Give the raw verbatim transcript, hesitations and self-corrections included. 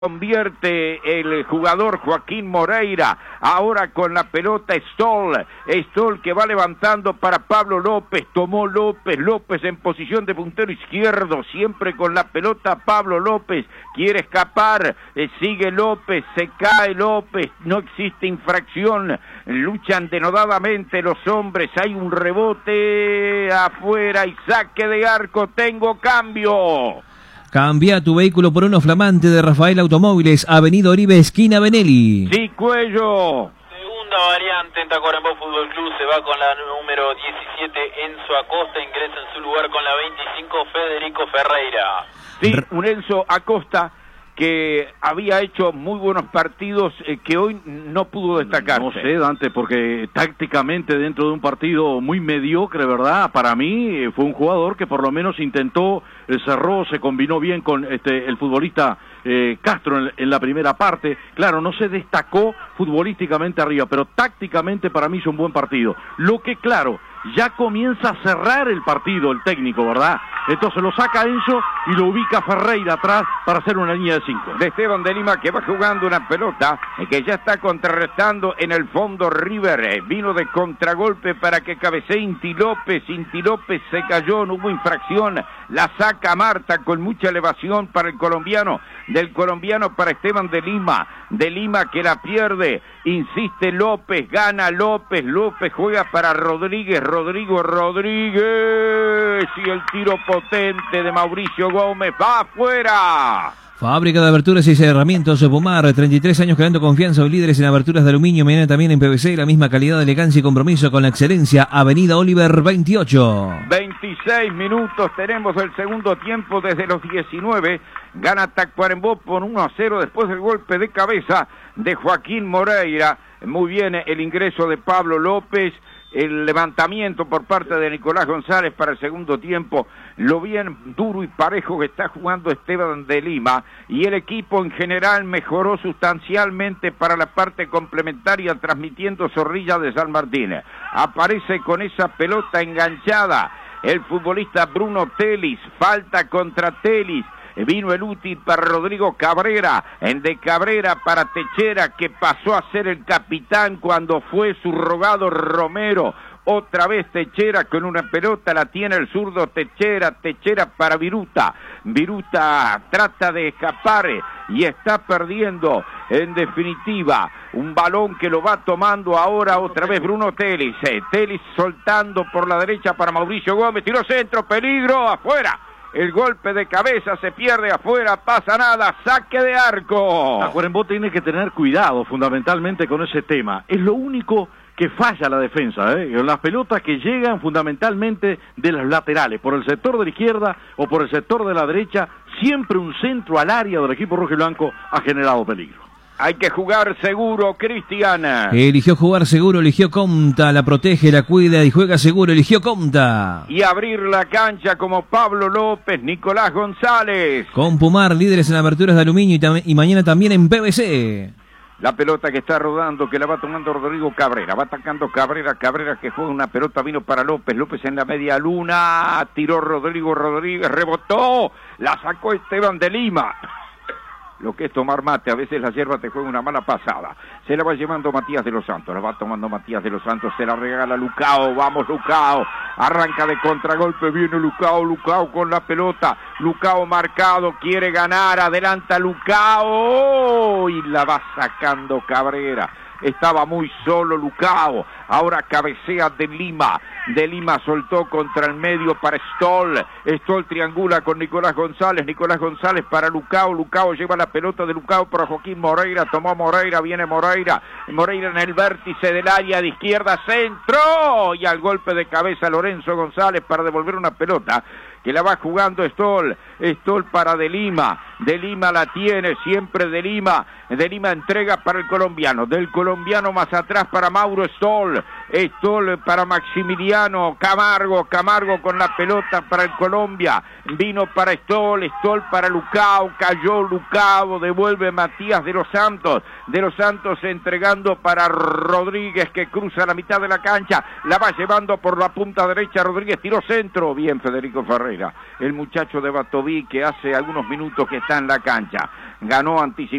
Convierte el jugador Joaquín Moreira, ahora con la pelota Stoll, Stoll que va levantando para Pablo López, tomó López, López en posición de puntero izquierdo, siempre con la pelota Pablo López, quiere escapar, eh, sigue López, se cae López, no existe infracción, luchan denodadamente los hombres, hay un rebote afuera y saque de arco, tengo cambio. Cambia tu vehículo por uno flamante de Rafael Automóviles, Avenida Oribe, esquina Benelli. Sí, Cuello. Segunda variante en Tacuarembó Fútbol Club, se va con la número diecisiete, Enzo Acosta, ingresa en su lugar con la veinticinco, Federico Ferreira. Sí, un Enzo Acosta que había hecho muy buenos partidos, eh, que hoy no pudo destacarse. No sé, Dante, porque tácticamente dentro de un partido muy mediocre, ¿verdad? Para mí eh, fue un jugador que por lo menos intentó, eh, cerró, se combinó bien con este el futbolista eh, Castro en, en la primera parte. Claro, no se destacó futbolísticamente arriba, pero tácticamente para mí hizo un buen partido. Lo que, claro, ya comienza a cerrar el partido el técnico, ¿verdad? Entonces lo saca Enzo y lo ubica Ferreira atrás para hacer una línea de cinco. De Esteban de Lima, que va jugando una pelota que ya está contrarrestando en el fondo River. Vino de contragolpe para que cabecee Inti López. Inti López se cayó, no hubo infracción. La saca Marta con mucha elevación para el colombiano. Del colombiano para Esteban de Lima. De Lima que la pierde. Insiste López, gana López. López juega para Rodríguez. Rodrigo Rodríguez. Y el tiro potente de Mauricio Gómez va afuera. Fábrica de aberturas y cerramientos Pumar, treinta y tres años creando confianza, líderes en aberturas de aluminio, mañana también en P V C, la misma calidad, elegancia y compromiso con la excelencia. Avenida Oliver veintiocho. veintiséis minutos, tenemos el segundo tiempo desde los diecinueve. Gana Tacuarembó por uno a cero después del golpe de cabeza de Joaquín Moreira. Muy bien el ingreso de Pablo López. El levantamiento por parte de Nicolás González para el segundo tiempo, lo bien duro y parejo que está jugando Esteban de Lima, y el equipo en general mejoró sustancialmente para la parte complementaria, transmitiendo Zorrilla de San Martín. Aparece con esa pelota enganchada el futbolista Bruno Telis, falta contra Telis. Vino el útil para Rodrigo Cabrera, en de Cabrera para Techera, que pasó a ser el capitán cuando fue subrogado Romero. Otra vez Techera con una pelota, la tiene el zurdo Techera, Techera para Viruta. Viruta trata de escapar y está perdiendo, en definitiva, un balón que lo va tomando ahora otra vez Bruno Telis. Telis soltando por la derecha para Mauricio Gómez, tiró centro, peligro, afuera. El golpe de cabeza se pierde afuera, pasa nada, saque de arco. Tacuarembó tiene que tener cuidado fundamentalmente con ese tema. Es lo único que falla la defensa, ¿eh? Las pelotas que llegan fundamentalmente de los laterales, por el sector de la izquierda o por el sector de la derecha, siempre un centro al área del equipo rojo y blanco ha generado peligro. Hay que jugar seguro, Cristiana. Eligió jugar seguro, eligió Comta, la protege, la cuida y juega seguro, eligió Comta. Y abrir la cancha como Pablo López, Nicolás González. Con Pumar, líderes en aberturas de aluminio y, y mañana también en P V C. La pelota que está rodando, que la va tomando Rodrigo Cabrera, va atacando Cabrera, Cabrera que juega una pelota, vino para López, López en la media luna, tiró Rodrigo Rodríguez, rebotó, la sacó Esteban de Lima. Lo que es tomar mate, a veces la hierba te juega una mala pasada. Se la va llevando Matías de los Santos, la va tomando Matías de los Santos, se la regala Lucao, vamos Lucao, arranca de contragolpe, viene Lucao, Lucao con la pelota, Lucao marcado, quiere ganar, adelanta Lucao, y la va sacando Cabrera. Estaba muy solo Lucao, ahora cabecea de Lima, de Lima soltó contra el medio para Stoll, Stoll triangula con Nicolás González, Nicolás González para Lucao, Lucao lleva la pelota de Lucao para Joaquín Moreira, tomó Moreira, viene Moreira, Moreira en el vértice del área de izquierda, centro, y al golpe de cabeza Lorenzo González para devolver una pelota, que la va jugando Stoll, Stoll para De Lima, De Lima la tiene, siempre De Lima, De Lima entrega para el colombiano, del colombiano más atrás para Mauro Stoll, Stoll para Maximiliano Camargo, Camargo con la pelota para el Colombia, vino para Stoll, Stoll para Lucao, cayó Lucao, devuelve Matías de los Santos, de los Santos entregando para Rodríguez que cruza la mitad de la cancha, la va llevando por la punta derecha, Rodríguez tiró centro, bien Federico Ferreira, el muchacho de Batoví que hace algunos minutos que está en la cancha, ganó anticipado.